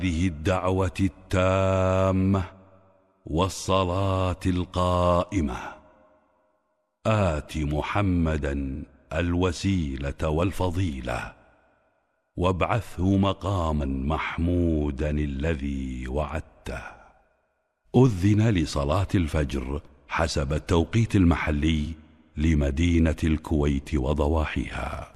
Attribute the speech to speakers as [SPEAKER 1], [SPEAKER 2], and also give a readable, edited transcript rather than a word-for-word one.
[SPEAKER 1] هذه الدعوة التامة والصلاة القائمة آت محمدا الوسيلة والفضيلة وابعثه مقاما محمودا الذي وعدته. أذن لصلاة الفجر حسب التوقيت المحلي لمدينة الكويت وضواحيها.